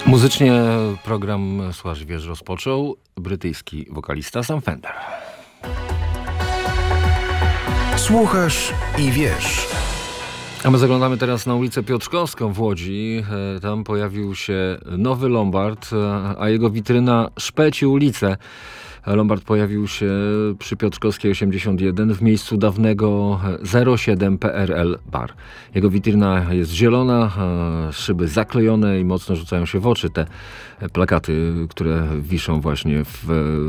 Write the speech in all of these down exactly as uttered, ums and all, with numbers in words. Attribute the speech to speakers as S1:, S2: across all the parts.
S1: Muzycznie program Słuchasz Wiesz rozpoczął brytyjski wokalista Sam Fender.
S2: Słuchasz i wiesz.
S1: A my zaglądamy teraz na ulicę Piotrkowską w Łodzi. Tam pojawił się nowy Lombard, a jego witryna szpeci ulicę. Lombard pojawił się przy Piotrkowskiej osiemdziesiąt jeden w miejscu dawnego zero siedem P R L Bar. Jego witryna jest zielona, szyby zaklejone i mocno rzucają się w oczy te plakaty, które wiszą właśnie w,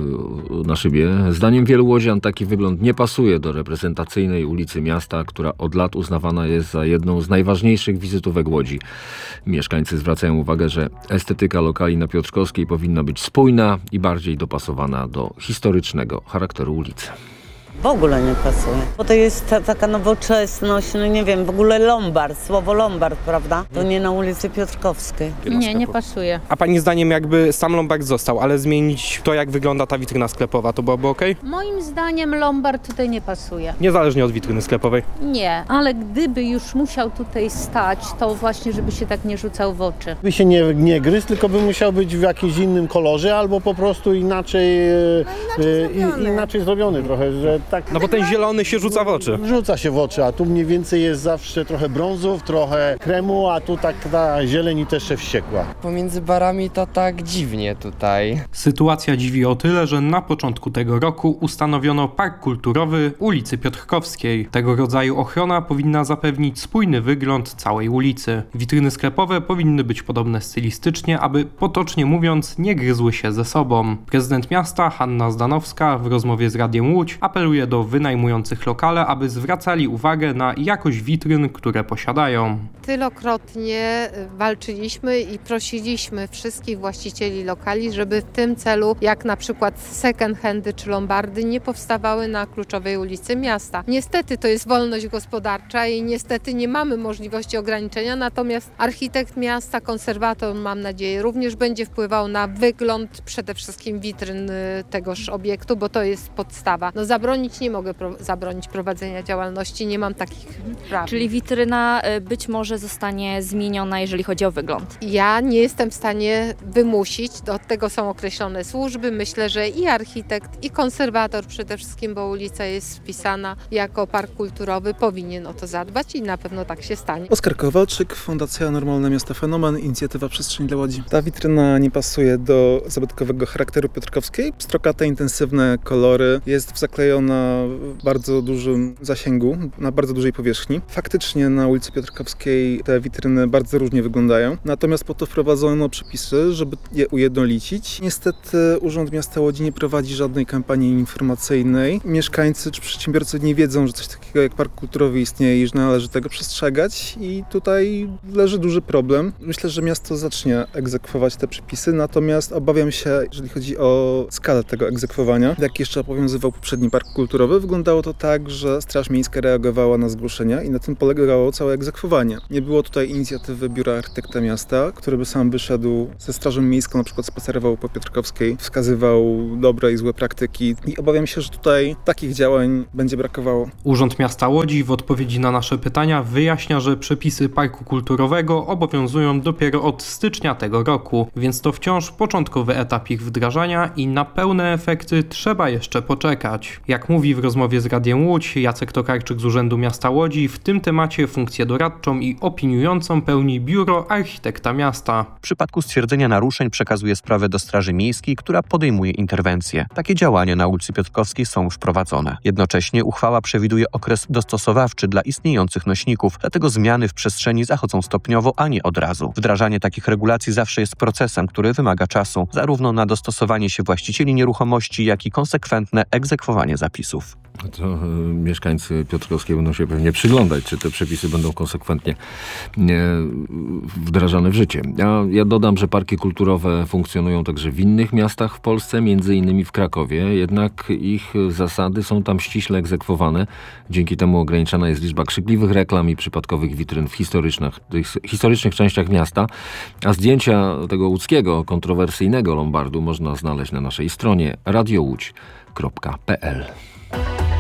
S1: na szybie. Zdaniem wielu łodzian taki wygląd nie pasuje do reprezentacyjnej ulicy miasta, która od lat uznawana jest za jedną z najważniejszych wizytówek Łodzi. Mieszkańcy zwracają uwagę, że estetyka lokali na Piotrkowskiej powinna być spójna i bardziej dopasowana do historycznego charakteru ulicy.
S3: W ogóle nie pasuje, bo to jest ta, taka nowoczesność, no nie wiem, w ogóle Lombard, słowo Lombard, prawda? To nie na ulicy Piotrkowskiej.
S4: Nie, nie pasuje.
S5: A pani zdaniem jakby sam Lombard został, ale zmienić to, jak wygląda ta witryna sklepowa, to byłoby okej?
S4: Moim zdaniem Lombard tutaj nie pasuje.
S5: Niezależnie od witryny sklepowej.
S4: Nie, ale gdyby już musiał tutaj stać, to właśnie, żeby się tak nie rzucał w oczy.
S6: By się nie, nie gryzł, tylko by musiał być w jakimś innym kolorze, albo po prostu inaczej,
S4: No, inaczej
S6: e,
S4: zrobiony.
S6: i, inaczej zrobiony trochę, że tak
S5: No bo ten zielony się rzuca w oczy.
S6: rzuca się w oczy, a tu mniej więcej jest zawsze trochę brązów, trochę kremu, a tu tak ta zieleń i też jeszcze wściekła.
S7: Pomiędzy barami to tak dziwnie tutaj.
S8: Sytuacja dziwi o tyle, że na początku tego roku ustanowiono park kulturowy ulicy Piotrkowskiej. Tego rodzaju ochrona powinna zapewnić spójny wygląd całej ulicy. Witryny sklepowe powinny być podobne stylistycznie, aby potocznie mówiąc nie gryzły się ze sobą. Prezydent miasta Hanna Zdanowska w rozmowie z Radiem Łódź apeluje do wynajmujących lokale, aby zwracali uwagę na jakość witryn, które posiadają.
S9: Tylokrotnie walczyliśmy i prosiliśmy wszystkich właścicieli lokali, żeby w tym celu, jak na przykład second handy czy lombardy, nie powstawały na kluczowej ulicy miasta. Niestety to jest wolność gospodarcza i niestety nie mamy możliwości ograniczenia, natomiast architekt miasta, konserwator, mam nadzieję, również będzie wpływał na wygląd przede wszystkim witryn tegoż obiektu, bo to jest podstawa. No zabronić nie mogę pro- zabronić prowadzenia działalności, nie mam takich praw.
S10: Czyli witryna być może zostanie zmieniona, jeżeli chodzi o wygląd.
S9: Ja nie jestem w stanie wymusić, do tego są określone służby. Myślę, że i architekt, i konserwator przede wszystkim, bo ulica jest wpisana jako park kulturowy, powinien o to zadbać i na pewno tak się stanie.
S11: Oskar Kowalczyk, Fundacja Normalne Miasto Fenomen, Inicjatywa Przestrzeń dla Łodzi. Ta witryna nie pasuje do zabytkowego charakteru Piotrkowskiej. Pstrokate, intensywne kolory, jest zaklejona w bardzo dużym zasięgu, na bardzo dużej powierzchni. Faktycznie na ulicy Piotrkowskiej te witryny bardzo różnie wyglądają, natomiast po to wprowadzono przepisy, żeby je ujednolicić. Niestety Urząd Miasta Łodzi nie prowadzi żadnej kampanii informacyjnej. Mieszkańcy czy przedsiębiorcy nie wiedzą, że coś takiego jak park kulturowy istnieje i że należy tego przestrzegać i tutaj leży duży problem. Myślę, że miasto zacznie egzekwować te przepisy, natomiast obawiam się, jeżeli chodzi o skalę tego egzekwowania. Jak jeszcze obowiązywał poprzedni park kulturowy, wyglądało to tak, że Straż Miejska reagowała na zgłoszenia i na tym polegało całe egzekwowanie. Nie było tutaj inicjatywy Biura Architekta Miasta, który by sam wyszedł ze Strażą Miejską, na przykład spacerował po Piotrkowskiej, wskazywał dobre i złe praktyki i obawiam się, że tutaj takich działań będzie brakowało.
S8: Urząd Miasta Łodzi w odpowiedzi na nasze pytania wyjaśnia, że przepisy parku kulturowego obowiązują dopiero od stycznia tego roku, więc to wciąż początkowy etap ich wdrażania i na pełne efekty trzeba jeszcze poczekać. Jak mówi w rozmowie z Radiem Łódź Jacek Tokarczyk z Urzędu Miasta Łodzi, w tym temacie funkcję doradczą i opiniującą pełni Biuro Architekta Miasta.
S12: W przypadku stwierdzenia naruszeń przekazuje sprawę do Straży Miejskiej, która podejmuje interwencje. Takie działania na ulicy Piotrkowskiej są już prowadzone. Jednocześnie uchwała przewiduje okres dostosowawczy dla istniejących nośników, dlatego zmiany w przestrzeni zachodzą stopniowo, a nie od razu. Wdrażanie takich regulacji zawsze jest procesem, który wymaga czasu, zarówno na dostosowanie się właścicieli nieruchomości, jak i konsekwentne egzekwowanie zapisów.
S1: To y, mieszkańcy Piotrkowskiej będą się pewnie przyglądać, czy te przepisy będą konsekwentnie y, wdrażane w życie. Ja, ja dodam, że parki kulturowe funkcjonują także w innych miastach w Polsce, między innymi w Krakowie, jednak ich zasady są tam ściśle egzekwowane. Dzięki temu ograniczana jest liczba krzykliwych reklam i przypadkowych witryn w historycznych, tych historycznych częściach miasta, a zdjęcia tego łódzkiego, kontrowersyjnego Lombardu można znaleźć na naszej stronie radio łódź kropka p l.